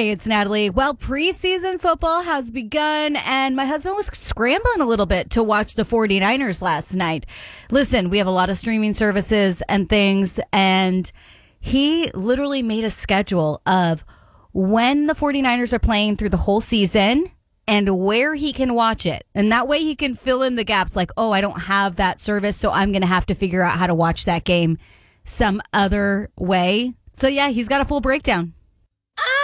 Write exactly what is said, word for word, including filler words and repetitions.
Hey, it's Natalie. Well, preseason football has begun, and my husband was scrambling a little bit to watch the 49ers last night. Listen, we have a lot of streaming services and things, and he literally made a schedule of when the 49ers are playing through the whole season and where he can watch it. And that way he can fill in the gaps like, oh, I don't have that service, so I'm going to have to figure out how to watch that game some other way. So, yeah, he's got a full breakdown.